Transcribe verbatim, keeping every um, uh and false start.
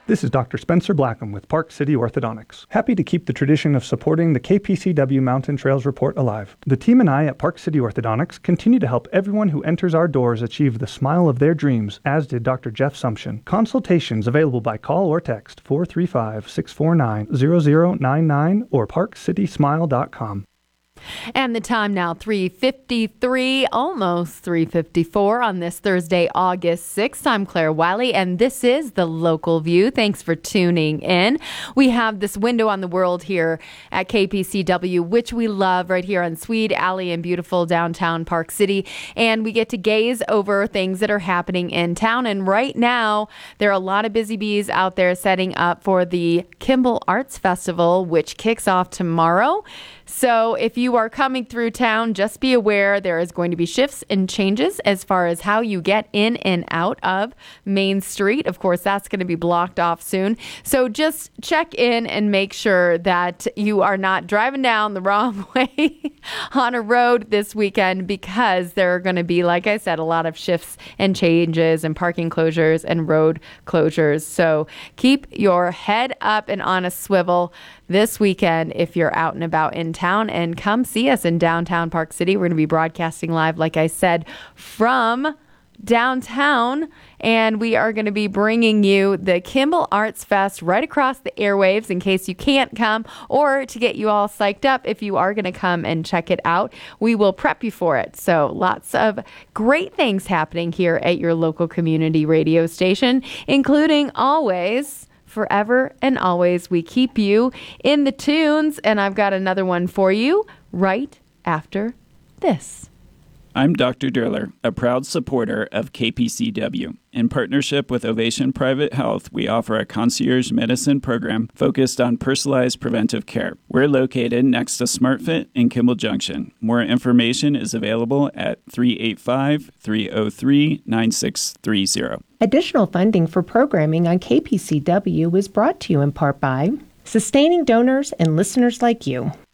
This is Doctor Spencer Blackham with Park City Orthodontics. Happy to keep the tradition of supporting the K P C W Mountain Trails Report alive. The team and I at Park City Orthodontics continue to help everyone who enters our doors achieve the smile of their dreams, as did Doctor Jeff Sumption. Consultations available by call or text four three five, six four nine, zero zero nine nine or park city smile dot com. And the time now, three fifty-three, almost three fifty-four on this Thursday, August sixth. I'm Claire Wiley, and this is The Local View. Thanks for tuning in. We have this window on the world here at K P C W, which we love right here on Swede Alley in beautiful downtown Park City. And we get to gaze over things that are happening in town. And right now, there are a lot of busy bees out there setting up for the Kimball Arts Festival, which kicks off tomorrow. So if you are coming through town, just be aware there is going to be shifts and changes as far as how you get in and out of Main Street. Of course, that's going to be blocked off soon. So just check in and make sure that you are not driving down the wrong way on a road this weekend, because there are going to be, like I said, a lot of shifts and changes and parking closures and road closures. So keep your head up and on a swivel this weekend if you're out and about in town, and come see us in downtown Park City. We're going to be broadcasting live, like I said, from downtown, and we are going to be bringing you the Kimball Arts Fest right across the airwaves in case you can't come, or to get you all psyched up if you are going to come and check it out. We will prep you for it. So lots of great things happening here at your local community radio station, including always, forever and always, we keep you in the tunes. And I've got another one for you right after this. I'm Doctor Durler, a proud supporter of K P C W. In partnership with Ovation Private Health, we offer a concierge medicine program focused on personalized preventive care. We're located next to SmartFit in Kimball Junction. More information is available at three eight five, three oh three, nine six three zero. Additional funding for programming on K P C W is brought to you in part by sustaining donors and listeners like you.